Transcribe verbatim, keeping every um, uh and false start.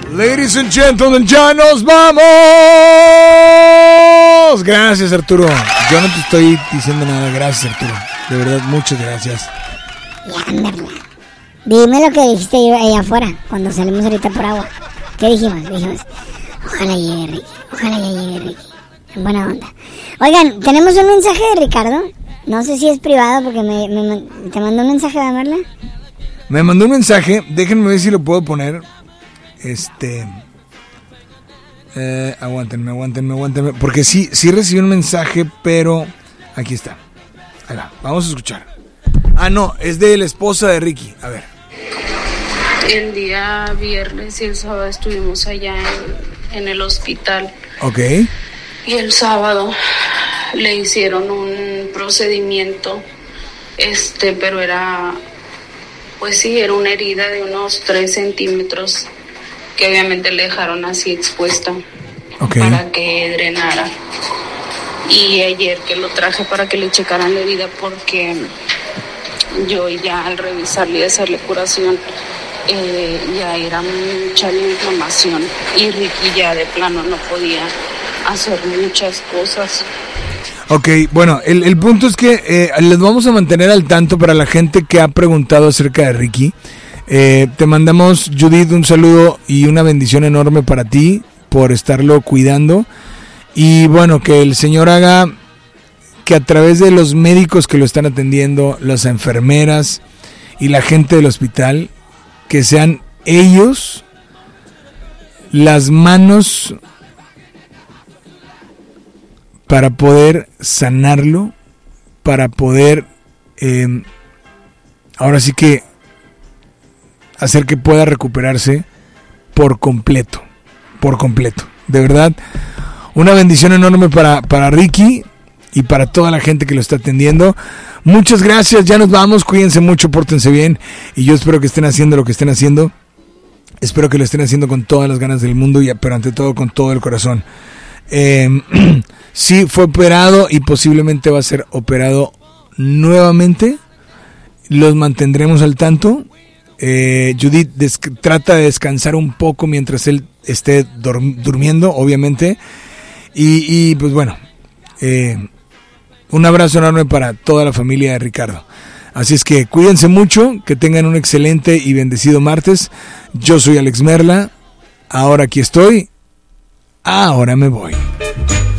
Ladies and gentlemen, ya nos vamos. Gracias, Arturo. Yo no te estoy diciendo nada. Gracias, Arturo. De verdad, muchas gracias. Ya, Merla. Dime lo que dijiste ahí afuera cuando salimos ahorita por agua. ¿Qué dijimos? Dijimos, ojalá llegue Ricky. Ojalá ya llegue Ricky. En buena onda. Oigan, tenemos un mensaje de Ricardo. No sé si es privado porque me, me te mandó un mensaje, ¿verdad, Merla? Me mandó un mensaje. Déjenme ver si lo puedo poner. Este... Eh, aguántenme, aguántenme, aguántenme. Porque sí, sí recibí un mensaje, pero... Aquí está. Ahí va, vamos a escuchar. Ah, no, es de la esposa de Ricky. A ver. El día viernes y el sábado estuvimos allá en, en el hospital. Ok. Y el sábado le hicieron un procedimiento, este, pero era, pues sí, era una herida de unos tres centímetros que obviamente le dejaron así expuesta, okay, para que drenara. Y ayer que lo traje para que le checaran la herida, porque yo ya al revisarle y hacerle curación, eh, ya era mucha la inflamación y Ricky ya de plano no podía hacer muchas cosas. Ok, bueno, el, el punto es que eh, les vamos a mantener al tanto para la gente que ha preguntado acerca de Ricky. Eh, te mandamos, Judith, un saludo y una bendición enorme para ti por estarlo cuidando. Y bueno, que el Señor haga que a través de los médicos que lo están atendiendo, las enfermeras y la gente del hospital, que sean ellos las manos para poder sanarlo, para poder eh, ahora sí que hacer que pueda recuperarse por completo, por completo. De verdad, una bendición enorme para, para Ricky y para toda la gente que lo está atendiendo. Muchas gracias, ya nos vamos, cuídense mucho, pórtense bien y yo espero que estén haciendo lo que estén haciendo. Espero que lo estén haciendo con todas las ganas del mundo, y pero ante todo con todo el corazón. Eh, sí, fue operado y posiblemente va a ser operado nuevamente. Los mantendremos al tanto. Eh, Judith des- trata de descansar un poco mientras él esté dorm- durmiendo, obviamente. Y, y pues bueno, eh, un abrazo enorme para toda la familia de Ricardo. Así es que cuídense mucho, que tengan un excelente y bendecido martes. Yo soy Alex Merla. Ahora aquí estoy. Ahora me voy.